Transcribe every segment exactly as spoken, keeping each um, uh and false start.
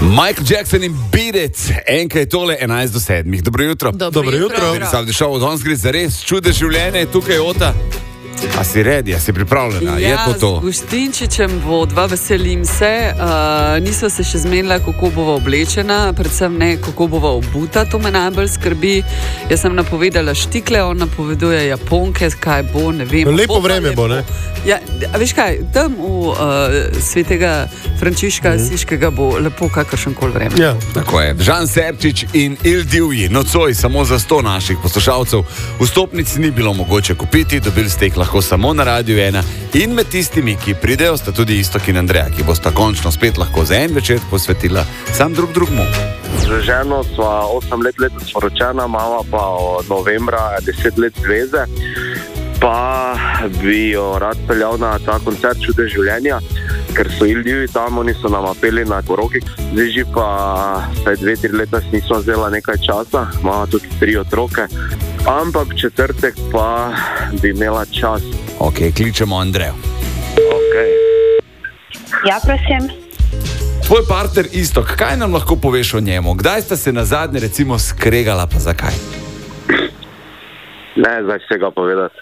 Michael Jackson in Beat It. Enka je tole, enajst do sedmih. Dobro jutro. Dobro, Dobro jutro. jutro. Sam šel, danes gre za res čude življenje. Tukaj je Ota. A si redi, a si pripravljena? Ja, je to to? Z Guštinčičem vodva, veselim se. Uh, nisva se še zmenila, kako bova oblečena, predvsem ne, kako bova obuta, to me najbolj skrbi. Jaz sem napovedala štikle, on napoveduje japonke, kaj bo, ne vem. Lepo vreme bo, ne? Ja, a veš kaj, tam v uh, svetega Frančiška mm. Siškega bo lepo kakršenkoli vreme. Ja. Tako je. Žan Serčič in Il Divji, nocoj samo za sto naših poslušalcev. Vstopnic ni bilo mogoče kupiti, dobili ste jih lahko samo na Radiu ena in med tistimi, ki pridejo, sta tudi Iztok in Andreja, ki bosta končno spet lahko za en večer posvetila sam drug drugmu. Z ženo sva osem let letos poročena, mama pa od novembra deset let zveze, pa bi jo rad peljal na ta koncert Čude življenja, ker so Il Divji tam, oni so nam apeli na koroki. Zdaj že pa saj dve, tri leta nismo vzela nekaj časa, mama tudi tri otroke, ampak četrtek pa bi imela čas. Ok, kličemo Andrejo. Ok. Ja, prosim. Tvoj partner Iztok, kaj nam lahko poveš o njemu? Kdaj sta se nazadnje recimo skregala, pa zakaj? Ne, zdaj se ga povedati.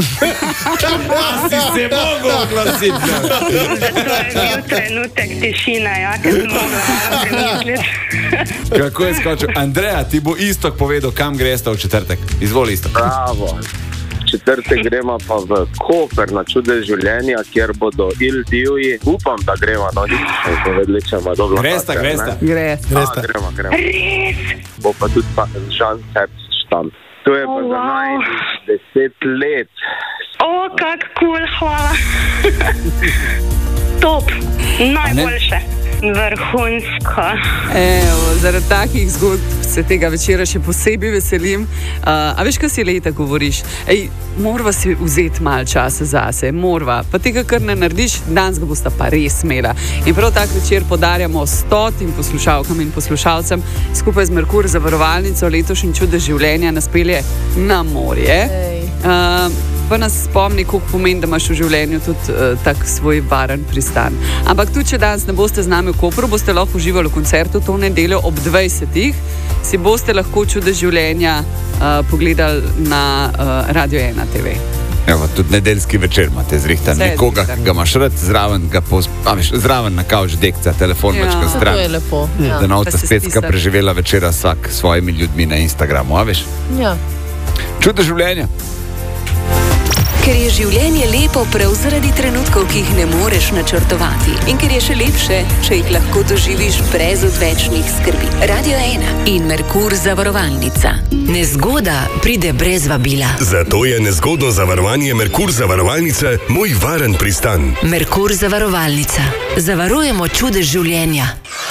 Si se mogel oglasiti. To je bil trenutek tišine, ja, ker sem mogla premisliti. Kako je skočil? Andreja, ti bo Iztok povedal, kam gresta v četrtek. Izvoli, Iztok. Bravo. Četrtek gremo pa v Koper na Čude življenja, kjer bodo Il Divji. Upam, da gremo, no nismo povedali, če ima dobro. Gresta, gresta. Gresta. A, gremo, gremo. Res? Bo pa tudi pa Žan Serčič tam. To je pa Oh, za wow. naj deset let. O, kak kul, hvala. Top, najboljše. Vrhunsko. Evo, zaradi takih zgodb se tega večera še posebej veselim. Uh, a veš, kaj si leta govoriš? Ej, morava si vzeti malo časa zase, morava. Pa tega, kar ne narediš, danes ga bosta pa res imela. In prav tak večer podarjamo stotim poslušalkam in poslušalcem skupaj z Merkur zavarovalnico letošnji Čude življenja nas pelje na morje. Uh, pa nas spomni, koliko pomeni, da imaš v življenju tudi uh, tak svoj varen pristan. Ampak tudi, če danes ne boste z nami v Kopru, boste lahko uživali v koncertu to nedeljo ob dvajsetih. Si boste lahko Čude življenja uh, pogledali na uh, Radio ena te ve. Evo, tudi nedeljski večer imate zrihtan. Vse je Nekoga, zrihtan. ki ga imaš rad, zraven, ga pos, a veš, zraven na kavč dekca, telefon Ja. večkrat To stran. To je lepo. Ja. Da novca Da se spet ska stisne. preživela večera vsak s svojimi ljudmi na Instagramu, a veš? Ja. Čude življenja. Ker je življenje lepo prav zaradi trenutkov, ki jih ne moreš načrtovati. In ker je še lepše, če jih lahko doživiš brez odvečnih skrbi. Radio ena in Merkur zavarovalnica. Nezgoda pride brez vabila. Zato je nezgodno zavarovanje Merkur zavarovalnice moj varen pristan. Merkur zavarovalnica. Zavarujemo čude življenja.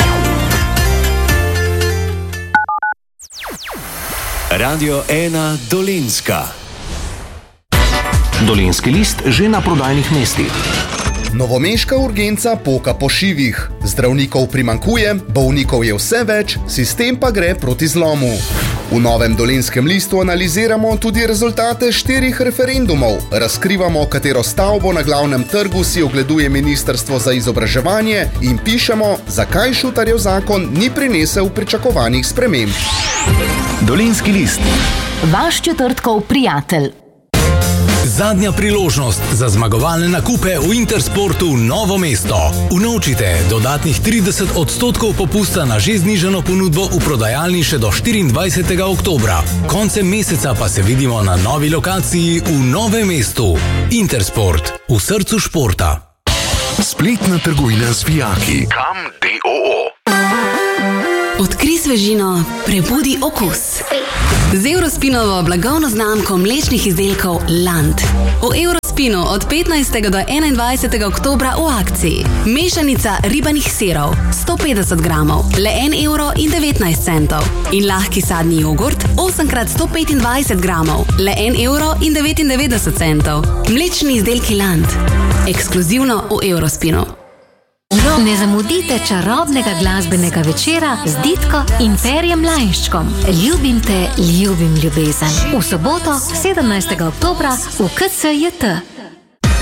Radio ena Dolenjska. Dolenjski list že na prodajnih mestih. Novomeška urgenca poka po šivih. Zdravnikov primanjkuje, bolnikov je vse več, sistem pa gre proti zlomu. V novem Dolenjskem listu analiziramo tudi rezultate štirih referendumov. Razkrivamo, katero stavbo na glavnem trgu si ogleduje Ministrstvo za izobraževanje in pišemo, zakaj Šutarjev zakon ni prinesel pričakovanih sprememb. Dolenjski list. Vaš četrtkov prijatelj. Zadnja priložnost za zmagovalne nakupe v Intersportu Novo mesto. Unovčite dodatnih trideset odstotkov popusta na že znižano ponudbo v prodajalni še do štiriindvajsetega oktobra. Koncem meseca pa se vidimo na novi lokaciji v Novem mestu. Intersport, v srcu športa. Spletna trgovina z vijaki. Kam D O O. Odkrij svežino, prebudi okus. Z Eurospinovo blagovno znamko mlečnih izdelkov Land. V Eurospinu od petnajstega do enaindvajsetega oktobra v akciji. Mešanica ribanih sirov sto petdeset gramov, le en evro in devetnajst centov. In lahki sadni jogurt osem krat sto petindvajset gramov, le en evro in devetindevetdeset centov. Mlečni izdelki Land. Ekskluzivno v Eurospinu. Ne zamudite čarobnega glasbenega večera z Ditko in Ferjem Lajnščkom. Ljubim te, ljubim ljubezen. V soboto, sedemnajstega oktobra v K C J T.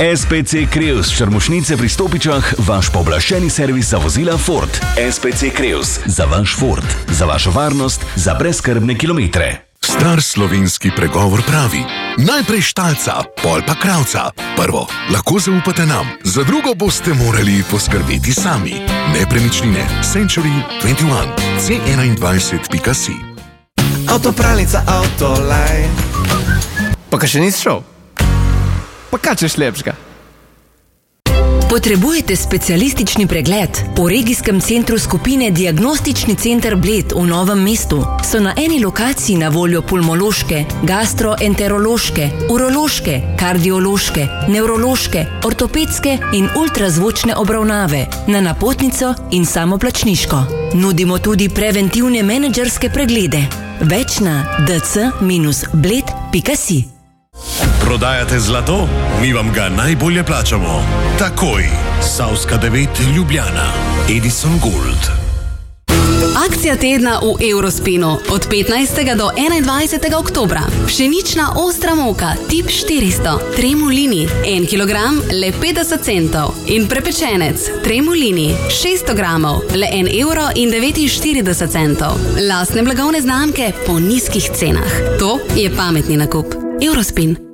S P C Creus, Črmušnice pri Stopičah, vaš pooblaščeni servis za vozila Ford. S P C Creus, za vaš Ford, za vašo varnost, za brezskrbne kilometre. Star slovenski pregovor pravi: najprej štalca, pol pa kravca. Prvo, lahko zaupate nam, za drugo boste morali poskrbeti sami. Nepremičnine Century dvajset ena, C enaindvajset pika si. Avtopralnica Autolaj. Pa kaj še nisi šel? Pa kaj češ lepšega? Potrebujete specialistični pregled? V regijskem centru skupine Diagnostični center Bled v Novem mestu so na eni lokaciji na voljo pulmološke, gastroenterološke, urološke, kardiološke, nevrološke, ortopedske in ultrazvočne obravnave na napotnico in samoplačniško. Nudimo tudi preventivne menedžerske preglede. Več na d c bled pika si. Prodajate zlato? Mi vam ga najbolje plačamo. Takoj. Savska devet Ljubljana. Edison Gold. Akcija tedna v Eurospinu od petnajstega do enaindvajsetega oktobra. Pšenična ostra moka tip štiristo, Tremolini, en kilogram, le petdeset centov. In prepečenec, Tremolini, šeststo gramov, le en evro in devetinštirideset centov. Lastne blagovne znamke po nizkih cenah. To je pametni nakup. Eurospin.